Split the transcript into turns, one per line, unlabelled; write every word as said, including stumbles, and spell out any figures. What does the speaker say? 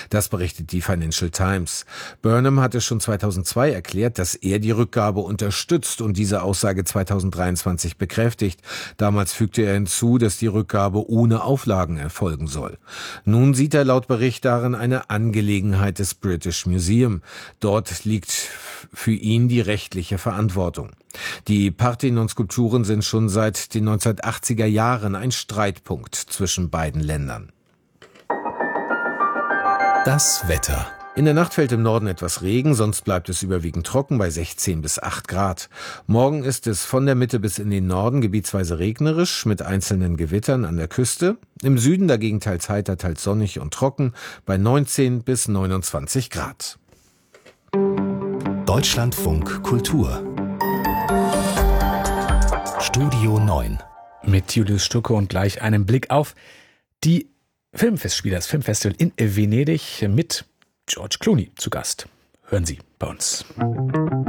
Das berichtet die Financial Times. Burnham hatte schon zweitausendzwei erklärt, dass er die Rückgabe unterstützt und diese Aussage zweitausenddreiundzwanzig bekräftigt. Damals fügte er hinzu, dass die Rückgabe ohne Auflagen erfolgen soll. Nun sieht er laut Bericht darin eine Angelegenheit des British Museum. Dort liegt für ihn die rechtliche Verantwortung. Die Parthenon-Skulpturen sind schon seit den neunzehnhundertachtziger Jahren ein Streitpunkt zwischen beiden Ländern.
Das Wetter.
In der Nacht fällt im Norden etwas Regen, sonst bleibt es überwiegend trocken bei sechzehn bis acht Grad. Morgen ist es von der Mitte bis in den Norden gebietsweise regnerisch mit einzelnen Gewittern an der Küste. Im Süden dagegen teils heiter, teils sonnig und trocken bei neunzehn bis neunundzwanzig Grad.
Deutschlandfunk Kultur. Studio neun.
Mit Julius Stucke und gleich einem Blick auf die Filmfestspiele, das Filmfestival in Venedig mit George Clooney zu Gast. Hören Sie bei uns.